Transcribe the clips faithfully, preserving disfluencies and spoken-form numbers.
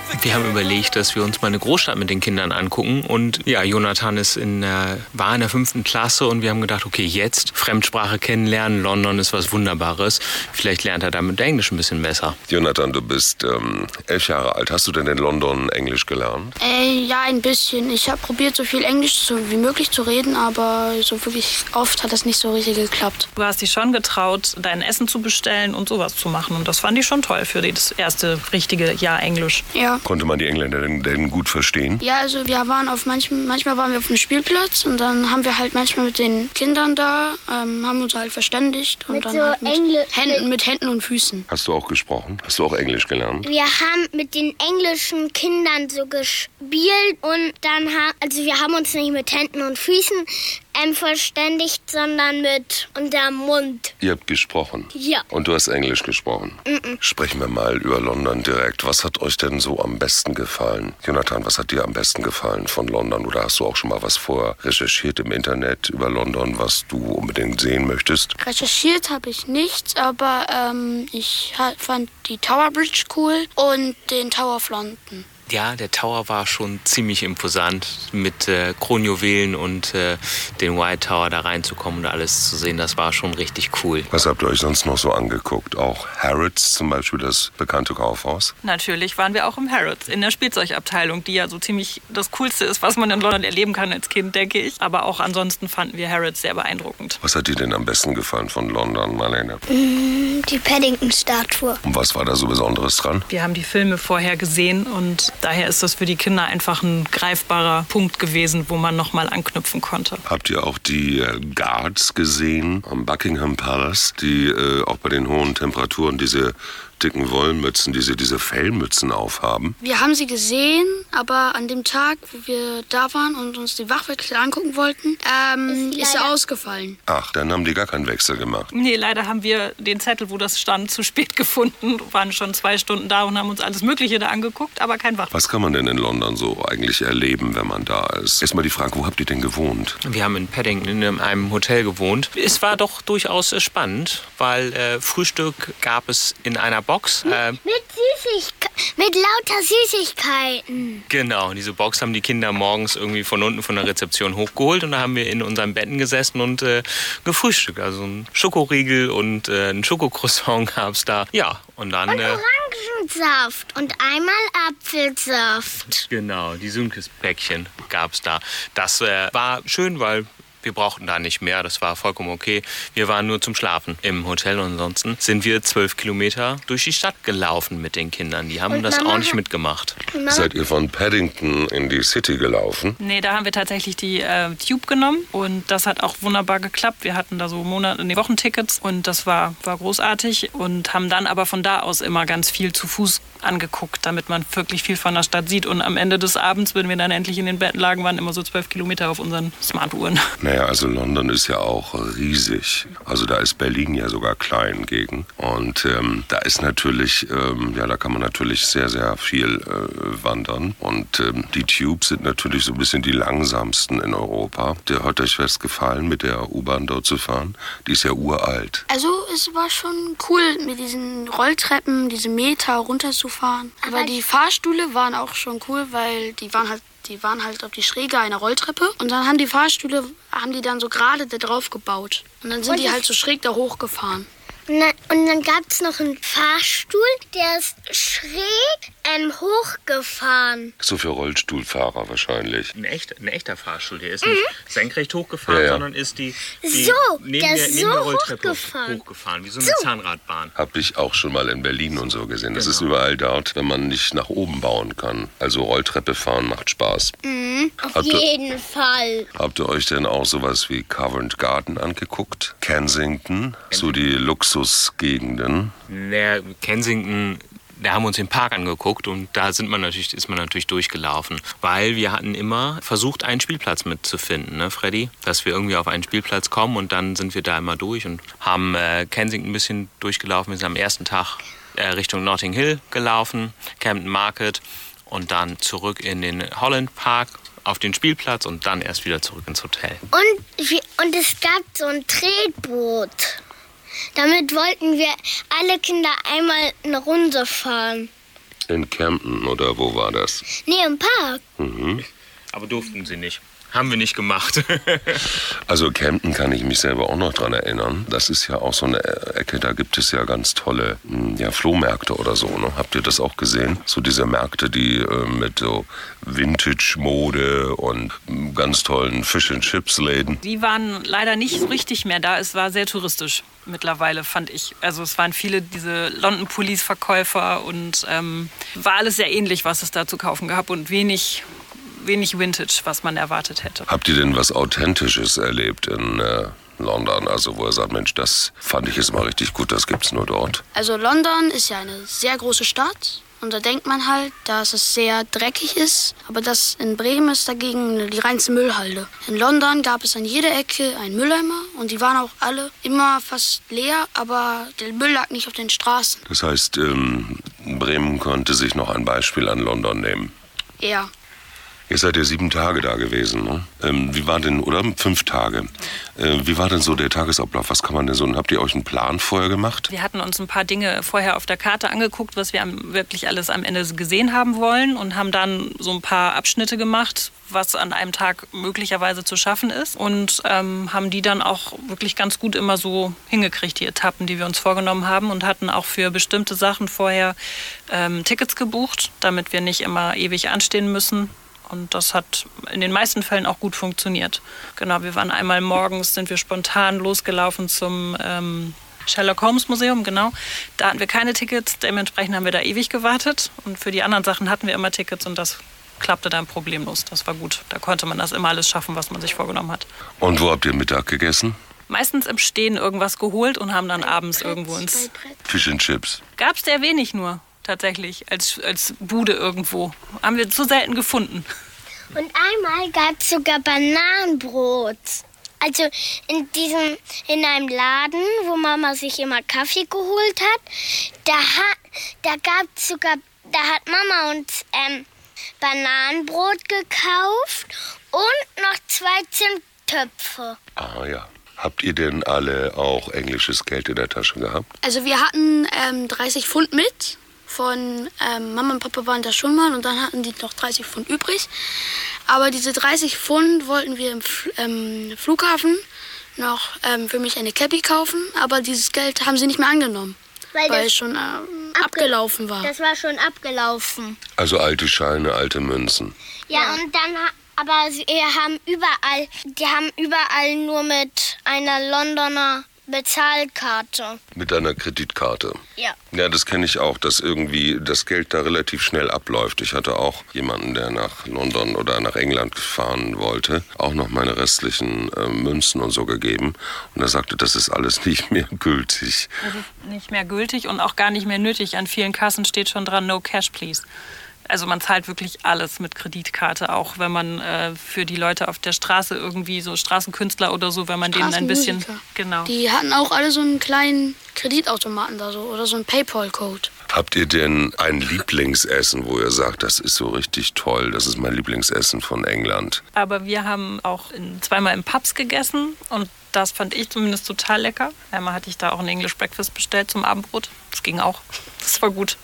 Wir haben überlegt, dass wir uns mal eine Großstadt mit den Kindern angucken. Und ja, Jonathan ist in, äh, war in der fünften Klasse und wir haben gedacht, okay, jetzt Fremdsprache kennenlernen. London ist was Wunderbares. Vielleicht lernt er damit Englisch ein bisschen besser. Jonathan, du bist ähm, elf Jahre alt. Hast du denn in London Englisch gelernt? Äh, ja, ein bisschen. Ich habe probiert, so viel Englisch zu, wie möglich zu reden, aber so wirklich oft hat das nicht so richtig geklappt. Du hast dich schon getraut, dein Essen zu bestellen und sowas zu machen. Und das fand ich schon toll für das erste richtige Jahr Englisch. Ja. Konnte man die Engländer denn, denn gut verstehen? Ja, also wir waren auf manchen, manchmal waren wir auf dem Spielplatz und dann haben wir halt manchmal mit den Kindern da, ähm, haben uns halt verständigt und mit dann so halt mit, Engl- Händen, mit Händen und Füßen. Hast du auch gesprochen? Hast du auch Englisch gelernt? Wir haben mit den englischen Kindern so gespielt und dann haben, also wir haben uns nicht mit Händen und Füßen ähm, verständigt, sondern mit unserem Mund. Ihr habt gesprochen? Ja. Und du hast Englisch gesprochen? Mm-mm. Sprechen wir mal über London direkt. Was hat euch denn so am besten gefallen? Jonathan, was hat dir am besten gefallen von London? Oder hast du auch schon mal was vorher recherchiert im Internet über London, was du unbedingt sehen möchtest? Recherchiert habe ich nichts, aber ähm, ich fand die Tower Bridge cool und den Tower of London. Ja, der Tower war schon ziemlich imposant, mit äh, Kronjuwelen und äh, den White Tower da reinzukommen und alles zu sehen. Das war schon richtig cool. Was habt ihr euch sonst noch so angeguckt? Auch Harrods zum Beispiel, das bekannte Kaufhaus? Natürlich waren wir auch im Harrods, in der Spielzeugabteilung, die ja so ziemlich das Coolste ist, was man in London erleben kann als Kind, denke ich. Aber auch ansonsten fanden wir Harrods sehr beeindruckend. Was hat dir denn am besten gefallen von London, Marlene? Mm, die Paddington-Statue. Und was war da so Besonderes dran? Wir haben die Filme vorher gesehen und daher ist das für die Kinder einfach ein greifbarer Punkt gewesen, wo man nochmal anknüpfen konnte. Habt ihr auch die äh, Guards gesehen am Buckingham Palace, die äh, auch bei den hohen Temperaturen diese dicken Wollmützen, diese, diese Fellmützen aufhaben? Wir haben sie gesehen, aber an dem Tag, wo wir da waren und uns die Wachwechsel angucken wollten, ähm, ist, ist sie ausgefallen. Ach, dann haben die gar keinen Wechsel gemacht. Nee, leider haben wir den Zettel, wo das stand, zu spät gefunden. Wir waren schon zwei Stunden da und haben uns alles Mögliche da angeguckt, aber kein Wachwechsel. Was kann man denn in London so eigentlich erleben, wenn man da ist? Erstmal die Frage, wo habt ihr denn gewohnt? Wir haben in Paddington in einem Hotel gewohnt. Es war doch durchaus äh, spannend, weil äh, Frühstück gab es in einer Box. Äh, mit Süßigkeiten, mit lauter Süßigkeiten. Genau, diese Box haben die Kinder morgens irgendwie von unten von der Rezeption hochgeholt und da haben wir in unseren Betten gesessen und äh, gefrühstückt. Also ein Schokoriegel und äh, ein Schokocroissant gab es da. Ja, und dann... Und äh, Orangensaft und einmal Apfelsaft. Genau, die Sunkist-Päckchen gab es da. Das äh, war schön, weil wir brauchten da nicht mehr. Das war vollkommen okay. Wir waren nur zum Schlafen im Hotel und ansonsten sind wir zwölf Kilometer durch die Stadt gelaufen mit den Kindern. Die haben Und das Mama ordentlich hat- mitgemacht. Mama, Seid ihr von Paddington in die City gelaufen? Nee, da haben wir tatsächlich die äh, Tube genommen und das hat auch wunderbar geklappt. Wir hatten da so Monate, nee, Wochentickets und das war, war großartig und haben dann aber von da aus immer ganz viel zu Fuß angeguckt, damit man wirklich viel von der Stadt sieht. Und am Ende des Abends, wenn wir dann endlich in den Betten lagen, waren immer so zwölf Kilometer auf unseren Smartuhren. Naja, also London ist ja auch riesig. Also da ist Berlin ja sogar klein gegen. Und ähm, da ist natürlich, ähm, ja, da kann man natürlich sehr, sehr viel äh, wandern. Und ähm, die Tubes sind natürlich so ein bisschen die langsamsten in Europa. Der hat euch was gefallen, mit der U-Bahn dort zu fahren? Die ist ja uralt. Also es war schon cool, mit diesen Rolltreppen, diese Meter runterzufahren. Aber die Fahrstühle waren auch schon cool, weil die waren halt Die waren halt auf die Schräge einer Rolltreppe und dann haben die Fahrstühle, haben die dann so gerade da drauf gebaut. Und dann sind Und die das- halt so schräg da hochgefahren. Und dann, und dann gab es noch einen Fahrstuhl, der ist schräg ähm, hochgefahren. So für Rollstuhlfahrer wahrscheinlich. Ein, echt, ein echter Fahrstuhl, der ist nicht senkrecht hochgefahren, Ja, ja. sondern ist die, die So, neben der der, ist neben so der Rolltreppe hochgefahren. hochgefahren, wie so eine Zahnradbahn. Hab ich auch schon mal in Berlin und so gesehen. Das Genau. ist überall dort, wenn man nicht nach oben bauen kann. Also Rolltreppe fahren macht Spaß. Mhm, auf Habt ihr- jeden Fall. Habt ihr euch denn auch sowas wie Covent Garden angeguckt? Kensington? So die Luxusgegenden? Der Kensington, da haben wir uns den Park angeguckt und da sind man natürlich, ist man natürlich durchgelaufen. Weil wir hatten immer versucht, einen Spielplatz mitzufinden, ne, Freddy? Dass wir irgendwie auf einen Spielplatz kommen und dann sind wir da immer durch und haben äh, Kensington ein bisschen durchgelaufen. Wir sind am ersten Tag äh, Richtung Notting Hill gelaufen, Camden Market und dann zurück in den Holland Park auf den Spielplatz und dann erst wieder zurück ins Hotel. Und, wir, und es gab so ein Tretboot. Damit wollten wir alle Kinder einmal eine Runde fahren. In Camden oder wo war das? Nee, im Park. Mhm. Aber durften sie nicht. Haben wir nicht gemacht. Also Camden kann ich mich selber auch noch dran erinnern. Das ist ja auch so eine Ecke, da gibt es ja ganz tolle ja, Flohmärkte oder so. Ne? Habt ihr das auch gesehen? So diese Märkte, die äh, mit so Vintage-Mode und ganz tollen Fish-and-Chips-Läden. Die waren leider nicht so richtig mehr da. Es war sehr touristisch mittlerweile, fand ich. Also es waren viele diese London Police-Verkäufer und ähm, war alles sehr ähnlich, was es da zu kaufen gab und wenig... wenig Vintage, was man erwartet hätte. Habt ihr denn was Authentisches erlebt in äh, London? Also wo ihr sagt, Mensch, das fand ich jetzt mal richtig gut, das gibt's nur dort. Also London ist ja eine sehr große Stadt. Und da denkt man halt, dass es sehr dreckig ist. Aber das in Bremen ist dagegen die reinste Müllhalde. In London gab es an jeder Ecke einen Mülleimer. Und die waren auch alle immer fast leer, aber der Müll lag nicht auf den Straßen. Das heißt, ähm, Bremen konnte sich noch ein Beispiel an London nehmen. Ja. Ihr seid ja sieben Tage da gewesen, ne? Ähm, wie war denn, oder fünf Tage? Äh, wie war denn so der Tagesablauf? Was kann man denn so, habt ihr euch einen Plan vorher gemacht? Wir hatten uns ein paar Dinge vorher auf der Karte angeguckt, was wir am, wirklich alles am Ende gesehen haben wollen und haben dann so ein paar Abschnitte gemacht, was an einem Tag möglicherweise zu schaffen ist und ähm, haben die dann auch wirklich ganz gut immer so hingekriegt, die Etappen, die wir uns vorgenommen haben und hatten auch für bestimmte Sachen vorher ähm, Tickets gebucht, damit wir nicht immer ewig anstehen müssen. Und das hat in den meisten Fällen auch gut funktioniert. Genau, wir waren einmal morgens, sind wir spontan losgelaufen zum ähm, Sherlock Holmes Museum, genau. Da hatten wir keine Tickets, dementsprechend haben wir da ewig gewartet. Und für die anderen Sachen hatten wir immer Tickets und das klappte dann problemlos. Das war gut. Da konnte man das immer alles schaffen, was man sich vorgenommen hat. Und wo habt ihr Mittag gegessen? Meistens im Stehen irgendwas geholt und haben dann abends irgendwo ins... Fish and Chips. Gab's sehr wenig nur. Tatsächlich, als, als Bude irgendwo. Haben wir zu selten gefunden. Und einmal gab es sogar Bananenbrot. Also in diesem, in einem Laden, wo Mama sich immer Kaffee geholt hat, da, hat, da gab es sogar, da hat Mama uns ähm, Bananenbrot gekauft und noch zwei Zimttöpfe. Ah ja. Habt ihr denn alle auch englisches Geld in der Tasche gehabt? Also wir hatten ähm, dreißig Pfund mit. Von ähm, Mama und Papa waren da schon mal und dann hatten die noch dreißig Pfund übrig. Aber diese dreißig Pfund wollten wir im Fl- ähm, Flughafen noch ähm, für mich eine Cappy kaufen. Aber dieses Geld haben sie nicht mehr angenommen, weil, weil es schon ähm, abge- abgelaufen war. Das war schon abgelaufen. Also alte Scheine, alte Münzen. Ja, ja. Und dann, aber sie haben überall, die haben überall nur mit einer Londoner Bezahlkarte. Mit einer Kreditkarte? Ja. Ja, das kenne ich auch, dass irgendwie das Geld da relativ schnell abläuft. Ich hatte auch jemanden, der nach London oder nach England fahren wollte, auch noch meine restlichen äh, Münzen und so gegeben. Und er sagte, das ist alles nicht mehr gültig. Das ist nicht mehr gültig und auch gar nicht mehr nötig. An vielen Kassen steht schon dran, no cash, please. Also man zahlt wirklich alles mit Kreditkarte, auch wenn man äh, für die Leute auf der Straße irgendwie so Straßenkünstler oder so, wenn man denen ein bisschen... Genau. Die hatten auch alle so einen kleinen Kreditautomaten da so oder so einen PayPal-Code. Habt ihr denn ein Lieblingsessen, wo ihr sagt, das ist so richtig toll, das ist mein Lieblingsessen von England? Aber wir haben auch in, zweimal im Pubs gegessen und das fand ich zumindest total lecker. Einmal hatte ich da auch ein English Breakfast bestellt zum Abendbrot. Das ging auch. Das war gut.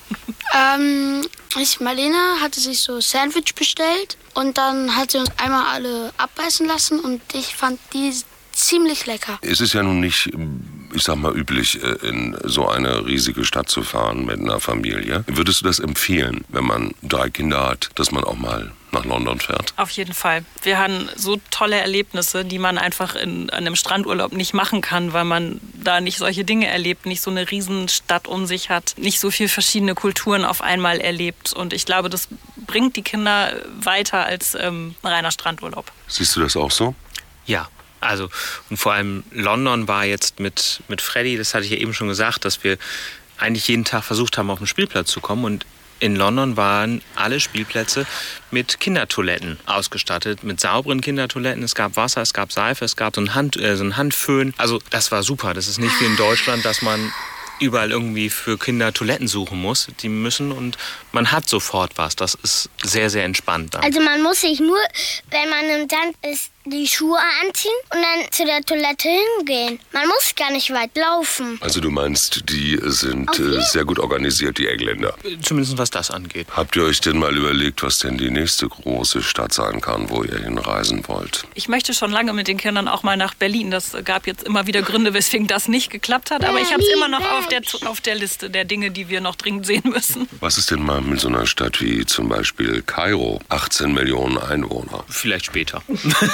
Ähm, ich, Marlene hatte sich so Sandwich bestellt und dann hat sie uns einmal alle abbeißen lassen und ich fand die ziemlich lecker. Es ist ja nun nicht, ich sag mal, üblich, in so eine riesige Stadt zu fahren mit einer Familie. Würdest du das empfehlen, wenn man drei Kinder hat, dass man auch mal nach London fährt? Auf jeden Fall. Wir hatten so tolle Erlebnisse, die man einfach in einem Strandurlaub nicht machen kann, weil man da nicht solche Dinge erlebt, nicht so eine Riesenstadt um sich hat, nicht so viele verschiedene Kulturen auf einmal erlebt. Und ich glaube, das bringt die Kinder weiter als ähm, ein reiner Strandurlaub. Siehst du das auch so? Ja. Also, und vor allem London war jetzt mit, mit Freddy, das hatte ich ja eben schon gesagt, dass wir eigentlich jeden Tag versucht haben, auf den Spielplatz zu kommen. Und in London waren alle Spielplätze mit Kindertoiletten ausgestattet, mit sauberen Kindertoiletten. Es gab Wasser, es gab Seife, es gab so einen, Hand, äh, so einen Handföhn. Also das war super. Das ist nicht wie in Deutschland, dass man überall irgendwie für Kinder Toiletten suchen muss. Die müssen und man hat sofort was. Das ist sehr, sehr entspannt dann. Also man muss sich nur, wenn man im Sand ist, die Schuhe anziehen und dann zu der Toilette hingehen. Man muss gar nicht weit laufen. Also du meinst, die sind äh, sehr gut organisiert, die Engländer. Zumindest was das angeht. Habt ihr euch denn mal überlegt, was denn die nächste große Stadt sein kann, wo ihr hinreisen wollt? Ich möchte schon lange mit den Kindern auch mal nach Berlin. Das gab jetzt immer wieder Gründe, weswegen das nicht geklappt hat. Aber ich habe es immer noch auf der, auf der Liste der Dinge, die wir noch dringend sehen müssen. Was ist denn mal mit so einer Stadt wie zum Beispiel Kairo? achtzehn Millionen Einwohner. Vielleicht später.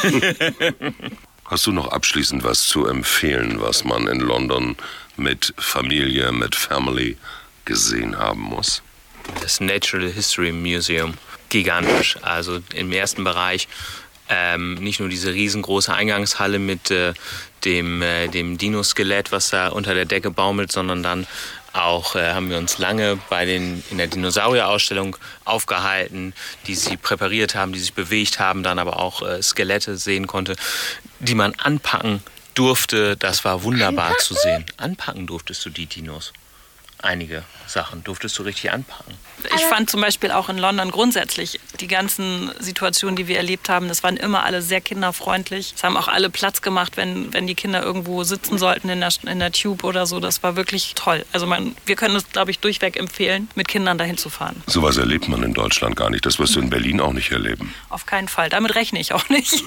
Hast du noch abschließend was zu empfehlen, was man in London mit Familie, mit Family gesehen haben muss? Das Natural History Museum, gigantisch. Also im ersten Bereich ähm, nicht nur diese riesengroße Eingangshalle mit äh, dem, äh, dem Dinoskelett, was da unter der Decke baumelt, sondern dann auch äh, haben wir uns lange bei den, in der Dinosaurierausstellung aufgehalten, die sie präpariert haben, die sich bewegt haben, dann aber auch äh, Skelette sehen konnte, die man anpacken durfte. Das war wunderbar anpacken? zu sehen. Anpacken durftest du die Dinos. Einige Sachen durftest du richtig anpacken. Ich fand zum Beispiel auch in London grundsätzlich die ganzen Situationen, die wir erlebt haben, das waren immer alle sehr kinderfreundlich. Es haben auch alle Platz gemacht, wenn, wenn die Kinder irgendwo sitzen sollten in der, in der Tube oder so. Das war wirklich toll. Also man, wir können es, glaube ich, durchweg empfehlen, mit Kindern dahin zu fahren. Sowas erlebt man in Deutschland gar nicht. Das wirst du in Berlin auch nicht erleben. Auf keinen Fall. Damit rechne ich auch nicht.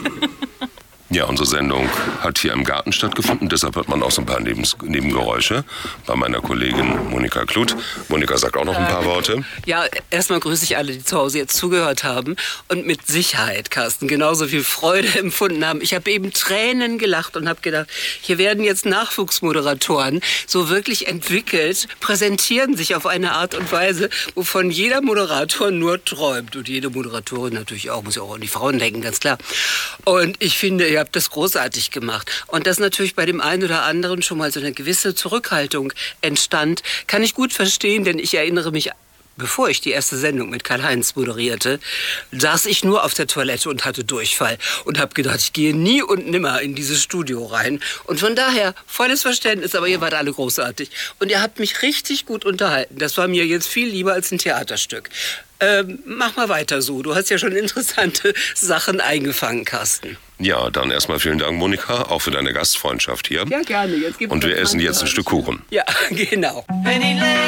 Ja, unsere Sendung hat hier im Garten stattgefunden, deshalb hört man auch so ein paar Nebens- Nebengeräusche bei meiner Kollegin Monika Kluth. Monika sagt auch noch ein paar Worte. Ja, erstmal grüße ich alle, die zu Hause jetzt zugehört haben und mit Sicherheit, Carsten, genauso viel Freude empfunden haben. Ich habe eben Tränen gelacht und habe gedacht, hier werden jetzt Nachwuchsmoderatoren so wirklich entwickelt, präsentieren sich auf eine Art und Weise, wovon jeder Moderator nur träumt. Und jede Moderatorin natürlich auch, muss ja auch an die Frauen denken, ganz klar. Und ich finde, ihr habt das großartig gemacht. Und dass natürlich bei dem einen oder anderen schon mal so eine gewisse Zurückhaltung entstand, kann ich gut verstehen, denn ich erinnere mich, bevor ich die erste Sendung mit Karl-Heinz moderierte, saß ich nur auf der Toilette und hatte Durchfall und habe gedacht, ich gehe nie und nimmer in dieses Studio rein. Und von daher volles Verständnis, aber ihr wart alle großartig. Und ihr habt mich richtig gut unterhalten. Das war mir jetzt viel lieber als ein Theaterstück. Ähm, mach mal weiter so. Du hast ja schon interessante Sachen eingefangen, Carsten. Ja, dann erstmal vielen Dank, Monika, auch für deine Gastfreundschaft hier. Ja, gerne. Jetzt gibt's Und wir essen jetzt ein Stück Kuchen. Ja, genau.